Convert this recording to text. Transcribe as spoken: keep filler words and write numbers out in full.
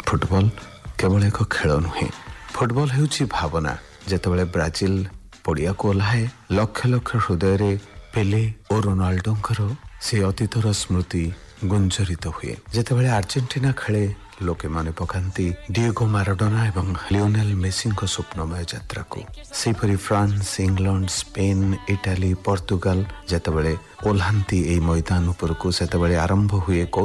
football केवल एक खेल नुहे फुटबॉल हेउची भावना जेतेबेले ब्राजिल पड़िया को ओह्लाए लक्ष लक्ष हृदय पेले और रोनाल्डोंकर से अतीतर स्मृति गुंजरित हुए जेतेबेले अर्जेंटीना खेले लोके माने पकांती डिएगो माराडोना एवं लियोनेल मेसी को स्वप्नमय यात्रा को सेपरी France England Spain Italy Portugal जेतेबेले ओह्लांती एई मैदान उपरको सेतेबेले आरंभ हुए